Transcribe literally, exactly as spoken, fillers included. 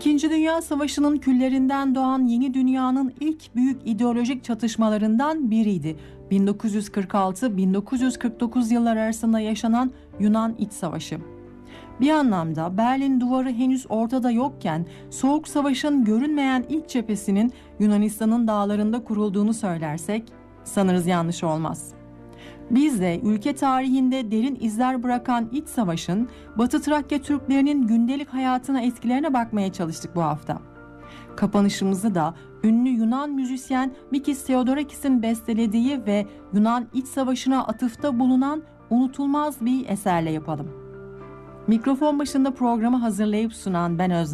İkinci Dünya Savaşı'nın küllerinden doğan yeni dünyanın ilk büyük ideolojik çatışmalarından biriydi. bin dokuz yüz kırk altı bin dokuz yüz kırk dokuz yıllar arasında yaşanan Yunan İç Savaşı. Bir anlamda Berlin Duvarı henüz ortada yokken Soğuk Savaş'ın görünmeyen ilk cephesinin Yunanistan'ın dağlarında kurulduğunu söylersek sanırız yanlış olmaz. Biz de ülke tarihinde derin izler bırakan İç Savaş'ın Batı Trakya Türklerinin gündelik hayatına etkilerine bakmaya çalıştık bu hafta. Kapanışımızı da ünlü Yunan müzisyen Mikis Theodorakis'in bestelediği ve Yunan İç Savaşı'na atıfta bulunan unutulmaz bir eserle yapalım. Mikrofon başında programı hazırlayıp sunan ben Özlem.